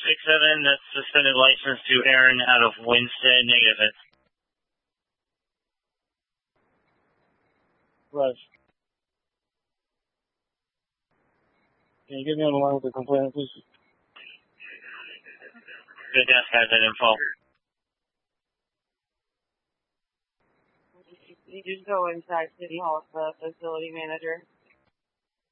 667, that's suspended license to Aaron out of Winstead, negative. Rush. Can you get me on the line with the complainant, please? Good desk, guys, that info. You just go inside City Hall with the facility manager.